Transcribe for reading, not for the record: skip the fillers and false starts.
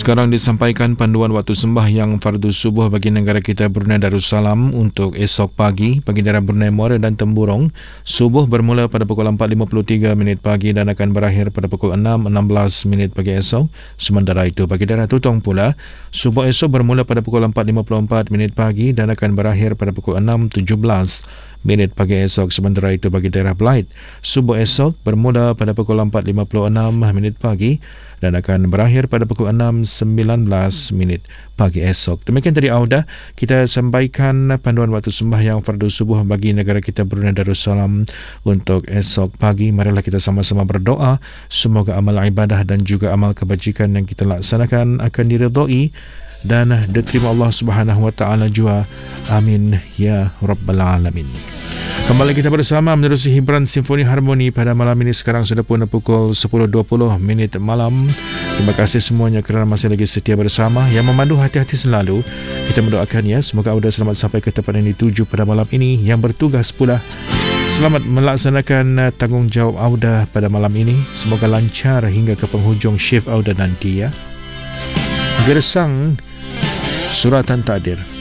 Sekarang disampaikan panduan waktu sembahyang fardu subuh bagi negara kita Brunei Darussalam untuk esok pagi bagi daerah Brunei Muara dan Temburong. Subuh bermula pada pukul 4.53 pagi dan akan berakhir pada pukul 6.16 pagi esok. Sementara itu bagi daerah Tutong pula, subuh esok bermula pada pukul 4.54 pagi dan akan berakhir pada pukul 6.17 pagi esok. Sementara itu bagi daerah Belait, subuh esok bermula pada pukul 4.56 pagi dan akan berakhir pada pukul 6.19 pagi esok. Demikian tadi Auda, kita sampaikan panduan waktu sembahyang fardu subuh bagi negara kita Brunei Darussalam untuk esok pagi. Marilah kita sama-sama berdoa semoga amal ibadah dan juga amal kebajikan yang kita laksanakan akan diridhai dan diterima Allah Subhanahu wa taala jua. Amin ya rabbal alamin. Kembali kita bersama menerusi hiburan Simfoni Harmoni pada malam ini. Sekarang sudah pun pukul 10.20 malam. Terima kasih semuanya kerana masih lagi setia bersama. Yang memandu hati-hati selalu. Kita mendoakan ya, semoga Auda selamat sampai ke tempat yang dituju pada malam ini. Yang bertugas pula, selamat melaksanakan tanggungjawab Auda pada malam ini. Semoga lancar hingga ke penghujung shift Auda nanti ya. Gersang suratan takdir.